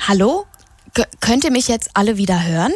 Hallo? Könnt ihr mich jetzt alle wieder hören?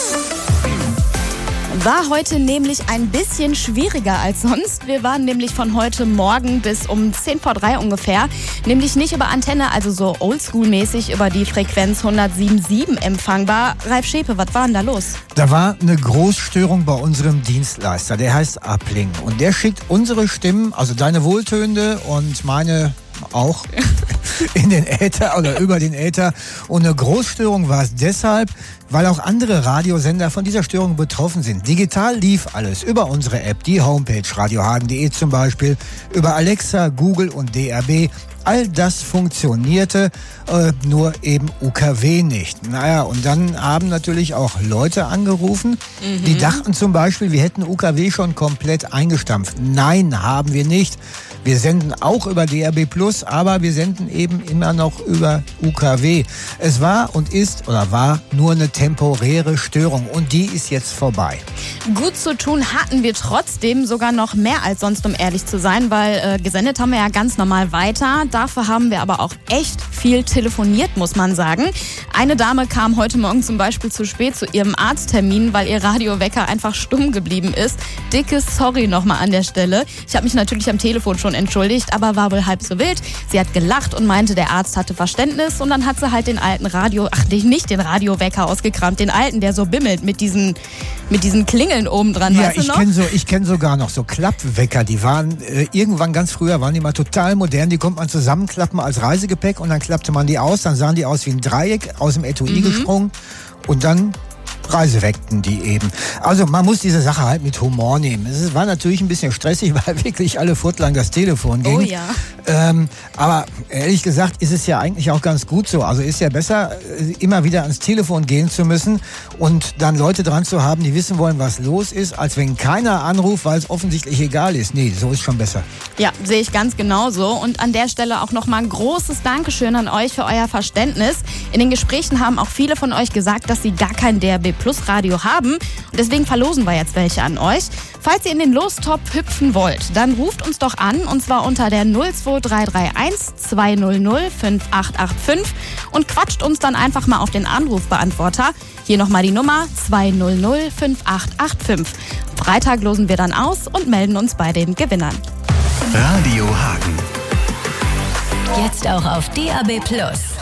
War heute nämlich ein bisschen schwieriger als sonst. Wir waren nämlich von heute Morgen bis um 2:50 ungefähr, nämlich nicht über Antenne, also so oldschool-mäßig über die Frequenz 107,7 empfangbar. Ralf Schepe, was war denn da los? Da war eine Großstörung bei unserem Dienstleister, der heißt Uplink. Und der schickt unsere Stimmen, also deine wohltönende und meine auch, in den Äther oder über den Äther. Und eine Großstörung war es deshalb, weil auch andere Radiosender von dieser Störung betroffen sind. Digital lief alles über unsere App, die Homepage radiohagen.de zum Beispiel, über Alexa, Google und DRB. All das funktionierte, nur eben UKW nicht. Naja, und dann haben natürlich auch Leute angerufen, die dachten zum Beispiel, wir hätten UKW schon komplett eingestampft. Nein, haben wir nicht. Wir senden auch über DRB+, aber wir senden eben immer noch über UKW. Es war und ist oder war nur eine temporäre Störung und die ist jetzt vorbei. Gut zu tun hatten wir trotzdem, sogar noch mehr als sonst, um ehrlich zu sein, weil gesendet haben wir ja ganz normal weiter. Dafür haben wir aber auch echt viel telefoniert, muss man sagen. Eine Dame kam heute Morgen zum Beispiel zu spät zu ihrem Arzttermin, weil ihr Radiowecker einfach stumm geblieben ist. Dickes Sorry nochmal an der Stelle. Ich habe mich natürlich am Telefon schon entschuldigt, aber war wohl halb so wild. Sie hat gelacht und meinte, der Arzt hatte Verständnis und dann hat sie halt den alten nicht den Radiowecker ausgekramt, den alten, der so bimmelt mit diesen Klingeln oben dran. Ja, weißt du noch? ich kenn sogar noch so Klappwecker, die waren irgendwann ganz früher, waren die mal total modern, die konnte man zusammenklappen als Reisegepäck und dann klappte man die aus, dann sahen die aus wie ein Dreieck, aus dem Etui gesprungen und dann reiseweckten die eben. Also man muss diese Sache halt mit Humor nehmen. Es war natürlich ein bisschen stressig, weil wirklich alle Furtlang das Telefon ging. Oh ja. Aber ehrlich gesagt ist es ja eigentlich auch ganz gut so. Also ist ja besser, immer wieder ans Telefon gehen zu müssen und dann Leute dran zu haben, die wissen wollen, was los ist, als wenn keiner anruft, weil es offensichtlich egal ist. Nee, so ist schon besser. Ja, sehe ich ganz genauso. Und an der Stelle auch nochmal ein großes Dankeschön an euch für euer Verständnis. In den Gesprächen haben auch viele von euch gesagt, dass sie gar kein DRB Plus Radio haben. Und deswegen verlosen wir jetzt welche an euch. Falls ihr in den Lostopf hüpfen wollt, dann ruft uns doch an, und zwar unter der 02331 200 5885 und quatscht uns dann einfach mal auf den Anrufbeantworter. Hier nochmal die Nummer 200 5885. Freitag losen wir dann aus und melden uns bei den Gewinnern. Radio Hagen. Jetzt auch auf DAB+.